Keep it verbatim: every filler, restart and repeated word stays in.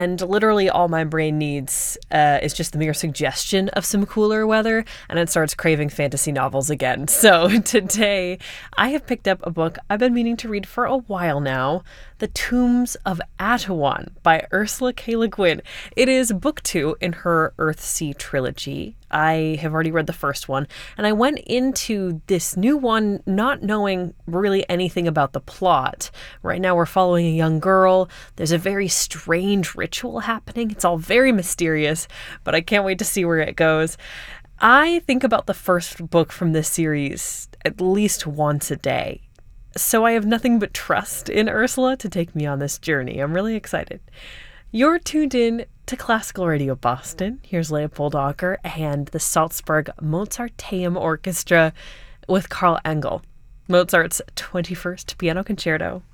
And literally all my brain needs uh, is just the mere suggestion of some cooler weather, and it starts craving fantasy novels again. So today, I have picked up a book I've been meaning to read for a while now, The Tombs of Atuan by Ursula K. Le Guin. It is book two in her Earthsea trilogy. I have already read the first one, and I went into this new one not knowing really anything about the plot. Right now we're following a young girl. There's a very strange ritual happening. It's all very mysterious, but I can't wait to see where it goes. I think about the first book from this series at least once a day. So I have nothing but trust in Ursula to take me on this journey. I'm really excited. You're tuned in to Classical Radio Boston. Here's Leopold Auker and the Salzburg Mozarteum Orchestra with Karl Engel, Mozart's twenty-first Piano Concerto.